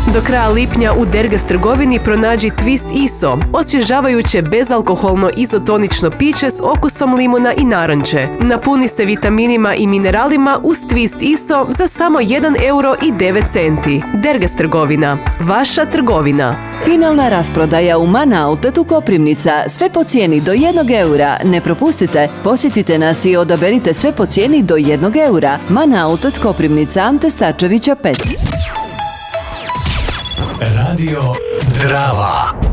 Do kraja lipnja u Dergas trgovini pronađi Twist ISO, osvježavajuće bezalkoholno izotonično piće s okusom limuna i naranče. Napuni se vitaminima i mineralima uz Twist ISO za samo 1,09 €. Dergas trgovina. Vaša trgovina. Finalna rasprodaja u Mana Outletu Koprivnica. Sve po cijeni do 1 eura. Ne propustite, posjetite nas i odaberite sve po cijeni do 1 eura. Mana Outlet Koprivnica, Ante Starčevića 5. Radio Drava.